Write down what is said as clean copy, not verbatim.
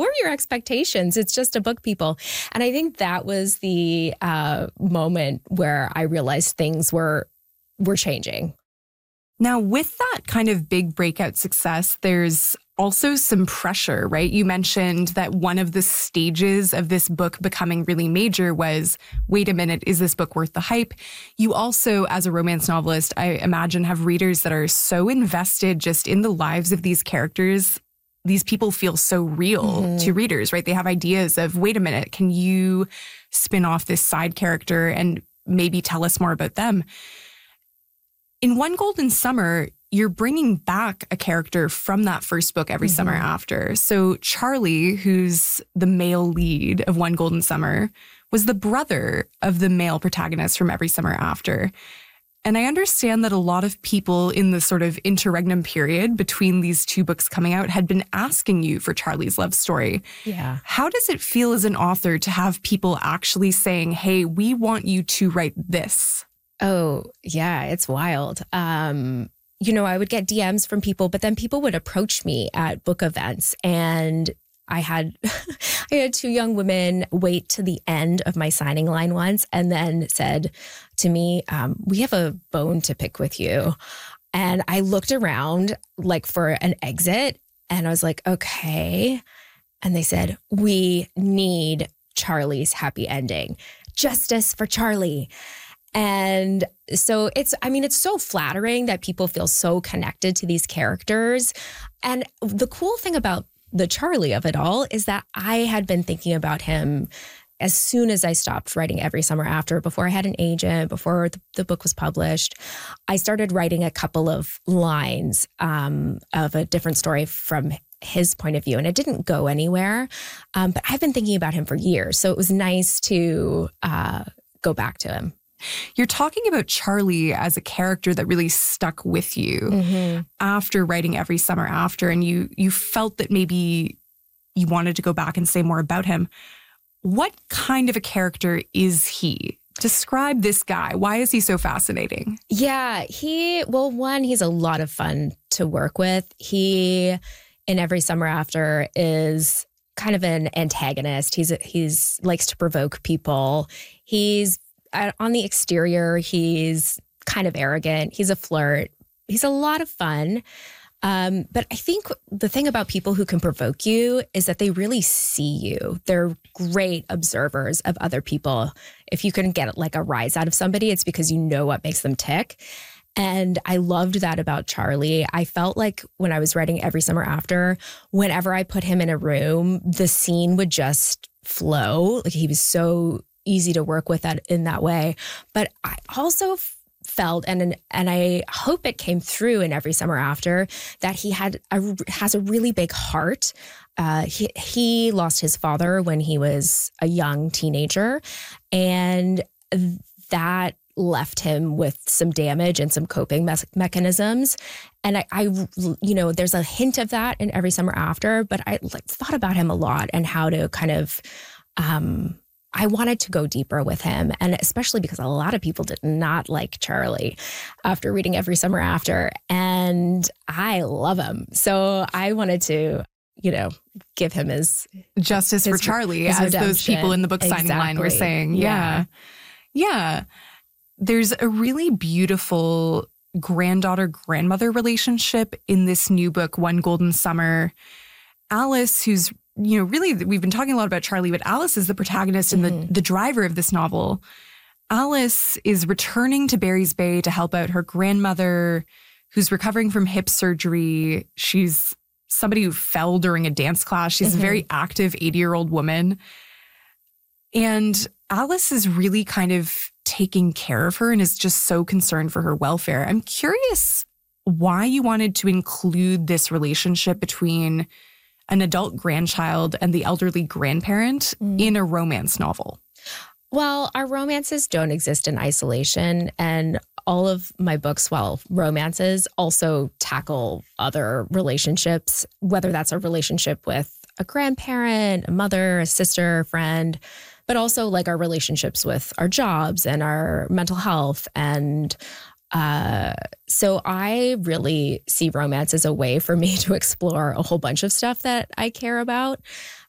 lower your expectations. It's just a book, people. And I think that was the moment where I realized things were changing. Now, with that kind of big breakout success, there's also some pressure, right? You mentioned that one of the stages of this book becoming really major was, wait a minute, is this book worth the hype? You also, as a romance novelist, I imagine have readers that are so invested just in the lives of these characters. These people feel so real to readers, right? They have ideas of, wait a minute, can you spin off this side character and maybe tell us more about them? In One Golden Summer, you're bringing back a character from that first book every summer after. So Charlie, who's the male lead of One Golden Summer, was the brother of the male protagonist from Every Summer After. And I understand that a lot of people in the sort of interregnum period between these two books coming out had been asking you for Charlie's love story. Yeah. How does it feel as an author to have people actually saying, hey, we want you to write this? Oh, yeah, it's wild. I would get DMs from people, but then people would approach me at book events, and I had two young women wait to the end of my signing line once and then said to me, we have a bone to pick with you. And I looked around like for an exit, and I was like, okay. And they said, we need Charlie's happy ending. Justice for Charlie. And so it's so flattering that people feel so connected to these characters. And the cool thing about the Charlie of it all is that I had been thinking about him as soon as I stopped writing Every Summer After, before I had an agent, before the book was published. I started writing a couple of lines of a different story from his point of view, and it didn't go anywhere. But I've been thinking about him for years. So it was nice to go back to him. You're talking about Charlie as a character that really stuck with you after writing Every Summer After, and you felt that maybe you wanted to go back and say more about him. What kind of a character is he? Describe this guy. Why is he so fascinating? Yeah, he's a lot of fun to work with. He, in Every Summer After, is kind of an antagonist. He's likes to provoke people. He's on the exterior, he's kind of arrogant. He's a flirt. He's a lot of fun. But I think the thing about people who can provoke you is that they really see you. They're great observers of other people. If you can get like a rise out of somebody, it's because you know what makes them tick. And I loved that about Charlie. I felt like when I was writing Every Summer After, whenever I put him in a room, the scene would just flow. Like he was so easy to work with in that way. But I also felt, and I hope it came through in Every Summer After, that he has a really big heart. He lost his father when he was a young teenager, and that left him with some damage and some coping mechanisms. And I there's a hint of that in Every Summer After, but I thought about him a lot and how to kind of I wanted to go deeper with him, and especially because a lot of people did not like Charlie after reading Every Summer After, and I love him. So I wanted to, give him his justice for Charlie, as redemption. Those people in the book signing line were saying. Yeah. There's a really beautiful granddaughter-grandmother relationship in this new book, One Golden Summer. Alice, who's really, we've been talking a lot about Charlie, but Alice is the protagonist and the driver of this novel. Alice is returning to Barry's Bay to help out her grandmother, who's recovering from hip surgery. She's somebody who fell during a dance class. She's a very active 80-year-old woman. And Alice is really kind of taking care of her and is just so concerned for her welfare. I'm curious why you wanted to include this relationship between an adult grandchild and the elderly grandparent in a romance novel. Well, our romances don't exist in isolation, and all of my books, romances, also tackle other relationships, whether that's a relationship with a grandparent, a mother, a sister, a friend, but also like our relationships with our jobs and our mental health. And so I really see romance as a way for me to explore a whole bunch of stuff that I care about.